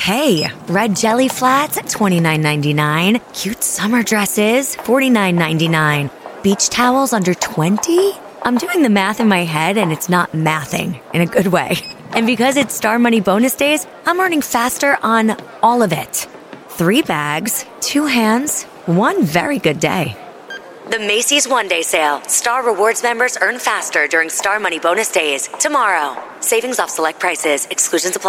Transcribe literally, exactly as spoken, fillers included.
Okay, red jelly flats, twenty-nine ninety-nine. Cute summer dresses, forty-nine ninety-nine. Beach towels under twenty? I'm doing the math in my head and it's not mathing in a good way. And because it's Star Money bonus days, I'm earning faster on all of it. Three bags, two hands, one very good day. The Macy's One Day Sale. Star Rewards members earn faster during Star Money bonus days. Tomorrow. Savings off select prices. Exclusions apply.